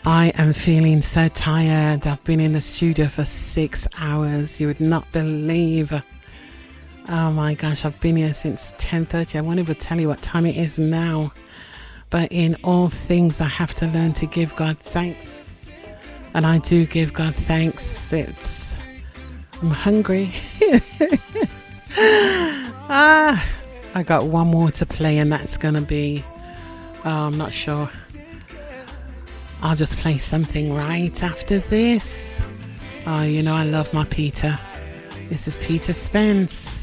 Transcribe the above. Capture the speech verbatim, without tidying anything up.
I am feeling so tired. I've been in the studio for six hours. You would not believe. Oh my gosh, I've been here since ten thirty. I won't even tell you what time it is now. But in all things, I have to learn to give God thanks. And I do give God thanks. It's... I'm hungry. ah, I got one more to play, and that's going to be... Oh, I'm not sure. I'll just play something right after this. Oh, you know I love my Peter. This is Peter Spence.